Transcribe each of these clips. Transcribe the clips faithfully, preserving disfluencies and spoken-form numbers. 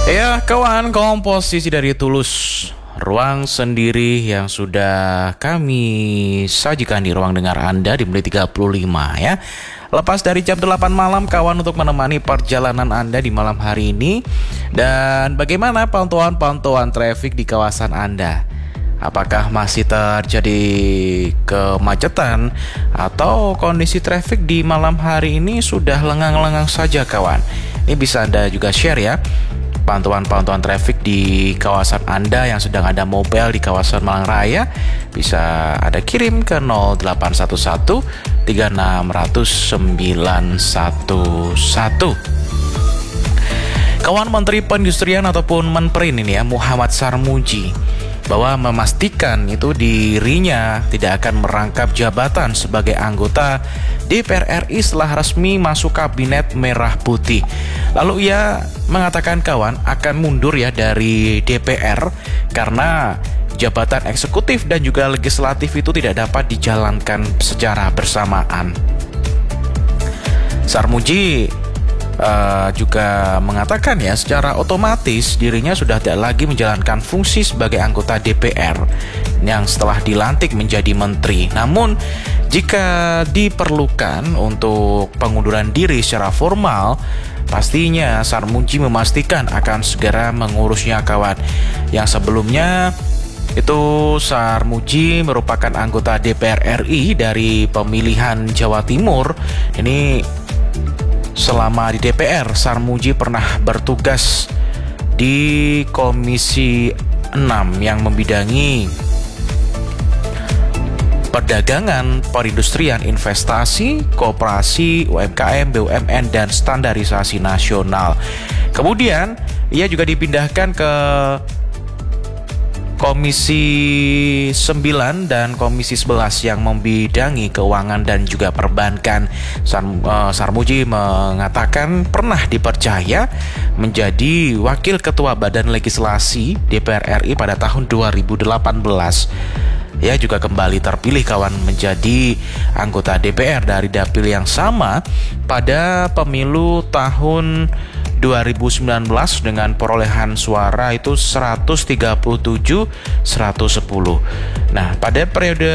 Ya kawan, komposisi dari Tulus, ruang sendiri yang sudah kami sajikan di ruang dengar Anda di menit tiga puluh lima ya. Lepas dari jam delapan malam kawan untuk menemani perjalanan Anda di malam hari ini. Dan bagaimana pantauan-pantauan traffic di kawasan Anda? Apakah masih terjadi kemacetan atau kondisi traffic di malam hari ini sudah lengang-lengang saja kawan? Ini bisa Anda juga share ya, pantauan-pantauan traffic di kawasan Anda yang sedang ada mobile di kawasan Malang Raya. Bisa Anda kirim ke nol delapan satu satu tiga enam nol nol sembilan satu satu. Kawan Menteri Perindustrian ataupun Menperin ini ya, Muhammad Sarmuji, bahwa memastikan itu dirinya tidak akan merangkap jabatan sebagai anggota D P R R I setelah resmi masuk kabinet merah putih. Lalu ia mengatakan kawan akan mundur ya dari D P R karena jabatan eksekutif dan juga legislatif itu tidak dapat dijalankan secara bersamaan. Sarmuji Uh, juga mengatakan ya secara otomatis dirinya sudah tidak lagi menjalankan fungsi sebagai anggota D P R yang setelah dilantik menjadi menteri. Namun jika diperlukan untuk pengunduran diri secara formal, pastinya Sarmuji memastikan akan segera mengurusnya kawan. Yang sebelumnya itu Sarmuji merupakan anggota D P R R I dari pemilihan Jawa Timur. Ini selama di D P R, Sarmuji pernah bertugas di Komisi enam yang membidangi perdagangan, perindustrian, investasi, koperasi, U M K M, B U M N, dan standarisasi nasional. Kemudian, ia juga dipindahkan ke Komisi sembilan dan Komisi sebelas yang membidangi keuangan dan juga perbankan. Sar, uh, Sarmuji mengatakan pernah dipercaya menjadi Wakil Ketua Badan Legislasi D P R R I pada tahun dua ribu delapan belas. Ia juga kembali terpilih kawan menjadi anggota D P R dari dapil yang sama pada pemilu tahun dua ribu sembilan belas dengan perolehan suara itu seratus tiga puluh tujuh seratus sepuluh. Nah, pada periode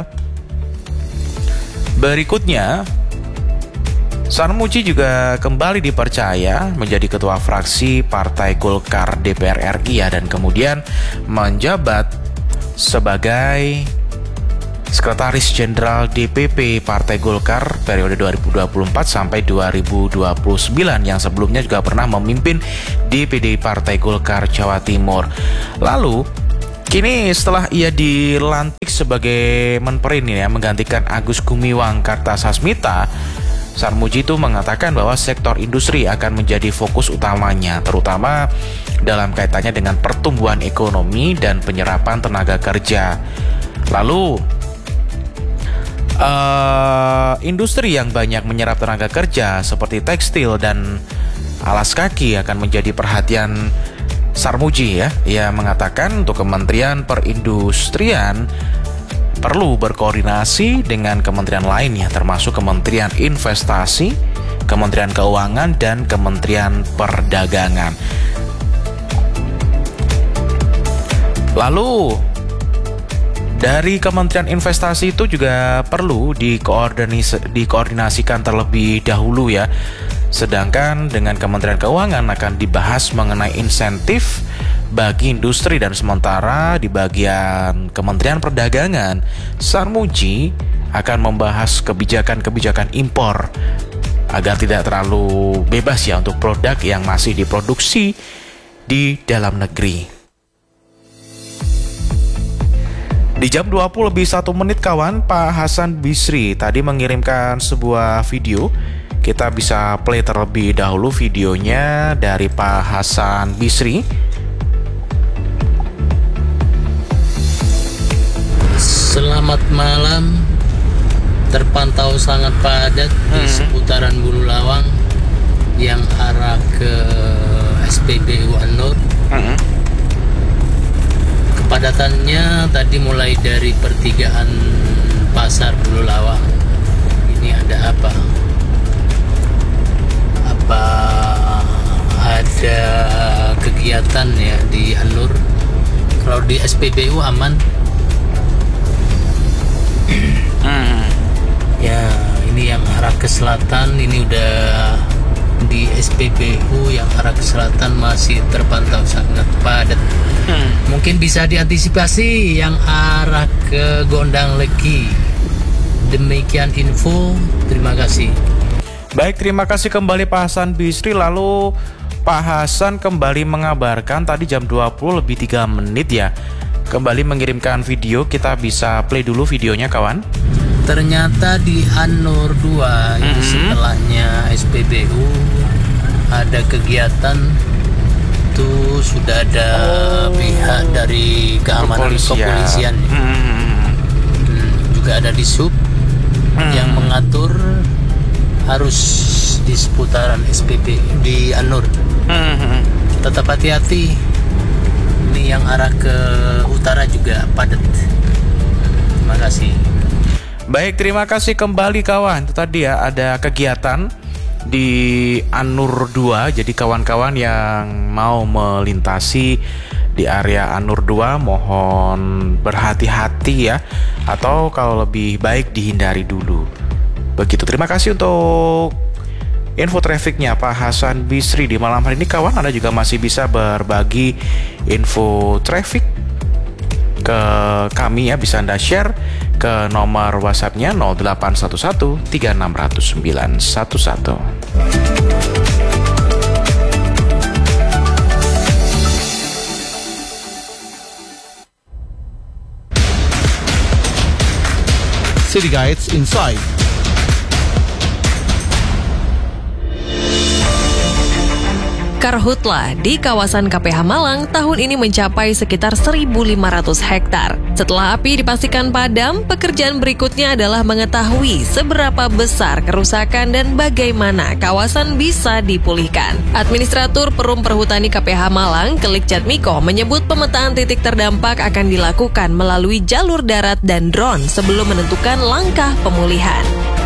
berikutnya Sarmuji juga kembali dipercaya menjadi ketua fraksi Partai Golkar D P R R I ya, dan kemudian menjabat sebagai Sekretaris Jenderal D P P Partai Golkar periode dua ribu dua puluh empat sampai dua ribu dua puluh sembilan, yang sebelumnya juga pernah memimpin D P D Partai Golkar Jawa Timur. Lalu kini setelah ia dilantik sebagai Menperin ya, menggantikan Agus Gumiwang Kartasasmita, Sarmuji itu mengatakan bahwa sektor industri akan menjadi fokus utamanya, terutama dalam kaitannya dengan pertumbuhan ekonomi dan penyerapan tenaga kerja. Lalu Uh, industri yang banyak menyerap tenaga kerja seperti tekstil dan alas kaki akan menjadi perhatian Sarmuji ya. Ia mengatakan untuk Kementerian Perindustrian perlu berkoordinasi dengan kementerian lainnya, termasuk Kementerian Investasi, Kementerian Keuangan, dan Kementerian Perdagangan. Lalu dari Kementerian Investasi itu juga perlu dikoordinis- dikoordinasikan terlebih dahulu ya. Sedangkan dengan Kementerian Keuangan akan dibahas mengenai insentif bagi industri, dan sementara di bagian Kementerian Perdagangan, Sarmuji akan membahas kebijakan-kebijakan impor agar tidak terlalu bebas ya untuk produk yang masih diproduksi di dalam negeri. Di jam dua puluh lebih satu menit kawan, Pak Hasan Bisri tadi mengirimkan sebuah video. Kita bisa play terlebih dahulu videonya dari Pak Hasan Bisri. Selamat malam. Terpantau sangat padat hmm. di seputaran Bulu Lawang yang arah ke S P B U An-Nur. Hmm. Kepadatannya tadi mulai dari pertigaan Pasar Bulu Lawang. Ini ada apa? Apa ada kegiatan ya di Anur. Kalau di S P B U aman. Hmm. Ya, ini yang arah ke selatan ini udah di S P B U yang arah ke selatan masih terpantau sangat padat. Hmm. Mungkin bisa diantisipasi yang arah ke Gondang Legi. Demikian info, terima kasih. Baik, terima kasih kembali Pak Hasan Bisri. Lalu Pak Hasan kembali mengabarkan tadi jam dua puluh lebih tiga menit ya, kembali mengirimkan video. Kita bisa play dulu videonya kawan. Ternyata di Anur dua mm-hmm. setelahnya S P B U ada kegiatan tuh, sudah ada oh. pihak dari keamanan kepolisian, kepolisian. Mm-hmm. Hmm, juga ada di sub mm-hmm. yang mengatur harus di seputaran S P B di Anur. Mm-hmm. Tetap hati-hati, ini yang arah ke utara juga padat. Terima kasih. Baik, terima kasih kembali kawan. Itu tadi ya, ada kegiatan di Anur dua. Jadi kawan-kawan yang mau melintasi di area Anur dua mohon berhati-hati ya, atau kalau lebih baik dihindari dulu. Begitu, terima kasih untuk info trafficnya Pak Hasan Bisri di malam hari ini kawan. Anda juga masih bisa berbagi info traffic ke kami ya, bisa Anda share ke nomor WhatsApp-nya nol delapan satu satu tiga enam nol nol sembilan satu satu. City Guides Inside. Karhutla di kawasan K P H Malang tahun ini mencapai sekitar seribu lima ratus hektar. Setelah api dipastikan padam, pekerjaan berikutnya adalah mengetahui seberapa besar kerusakan dan bagaimana kawasan bisa dipulihkan. Administratur Perum Perhutani K P H Malang, Kelik Jatmiko, menyebut pemetaan titik terdampak akan dilakukan melalui jalur darat dan drone sebelum menentukan langkah pemulihan.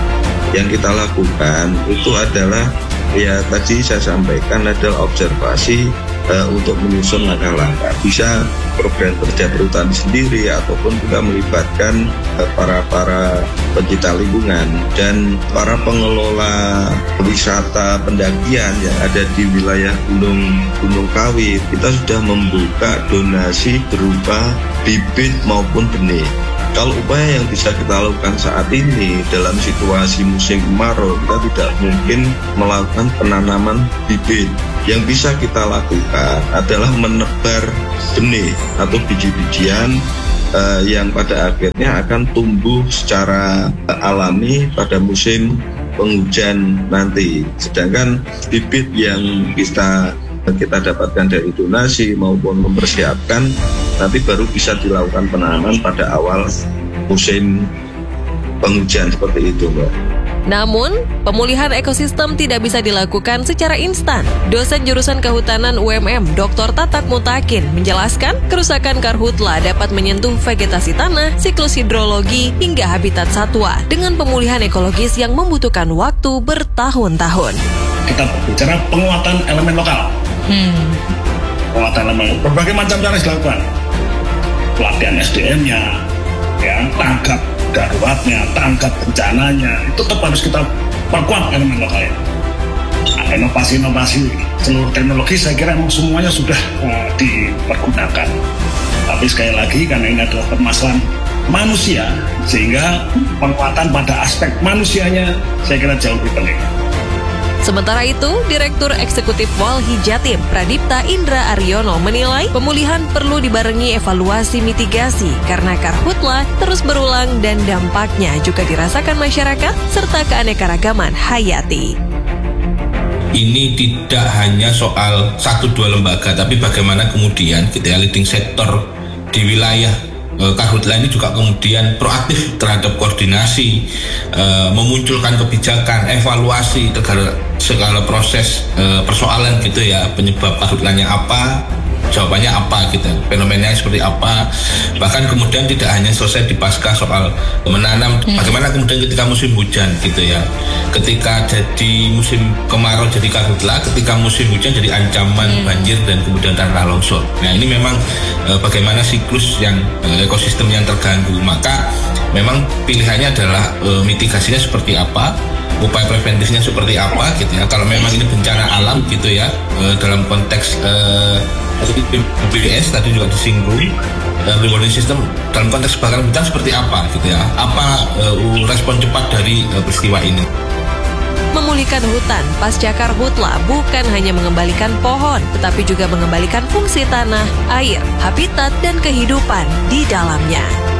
Yang kita lakukan itu adalah, ya tadi saya sampaikan, adalah observasi uh, untuk menyusun langkah-langkah. Bisa program kerja perhutani sendiri ataupun juga melibatkan uh, para para pencinta lingkungan dan para pengelola wisata pendakian yang ada di wilayah Gunung Gunung Kawi. Kita sudah membuka donasi berupa bibit maupun benih. Kalau upaya yang bisa kita lakukan saat ini dalam situasi musim kemarau, kita tidak mungkin melakukan penanaman bibit. Yang bisa kita lakukan adalah menebar benih atau biji-bijian uh, yang pada akhirnya akan tumbuh secara uh, alami pada musim penghujan nanti. Sedangkan bibit yang kita kita dapatkan dari donasi maupun mempersiapkan nanti baru bisa dilakukan penanaman pada awal musim penghujan seperti itu, Mbak. Namun, pemulihan ekosistem tidak bisa dilakukan secara instan. Dosen jurusan Kehutanan U M M, Doktor Tatak Mutakin, menjelaskan kerusakan karhutla dapat menyentuh vegetasi tanah, siklus hidrologi, hingga habitat satwa dengan pemulihan ekologis yang membutuhkan waktu bertahun-tahun. Kita bicara penguatan elemen lokal. Hmm. Penguatan elemen, berbagai macam cara dilakukan. Pelatihan S D M-nya, ya, tanggap daruratnya, tanggap bencananya, itu tetap harus kita perkuat elemen lokalnya. Nah, inovasi-inovasi seluruh teknologi saya kira memang semuanya sudah uh, dipergunakan. Tapi sekali lagi karena ini adalah permasalahan manusia, sehingga penguatan pada aspek manusianya saya kira jauh lebih penting. Sementara itu, Direktur Eksekutif Walhi Jatim, Pradipta Indra Aryono, menilai pemulihan perlu dibarengi evaluasi mitigasi karena karhutla terus berulang dan dampaknya juga dirasakan masyarakat serta keanekaragaman hayati. Ini tidak hanya soal satu dua lembaga, tapi bagaimana kemudian kita leading sektor di wilayah karhutla ini juga kemudian proaktif terhadap koordinasi, e, memunculkan kebijakan, evaluasi segala, segala proses e, persoalan gitu ya, penyebab karhutlanya apa, jawabannya apa gitu, fenomenanya seperti apa. Bahkan kemudian tidak hanya selesai di pasca soal menanam, hmm. bagaimana kemudian ketika musim hujan gitu ya, ketika jadi musim kemarau jadi karhutla, ketika musim hujan jadi ancaman hmm. banjir dan kemudian tanah longsor. Nah ini memang e, bagaimana siklus yang e, ekosistem yang terganggu, maka memang pilihannya adalah e, mitigasinya seperti apa, upaya preventifnya seperti apa gitu ya. Kalau memang ini bencana alam gitu ya, e, dalam konteks e, B B S tadi juga disinggung, e, warning system dalam konteks kebakaran hutan seperti apa gitu ya, apa e, respon cepat dari e, peristiwa ini. Memulihkan hutan pasca karhutla bukan hanya mengembalikan pohon, tetapi juga mengembalikan fungsi tanah, air, habitat, dan kehidupan di dalamnya.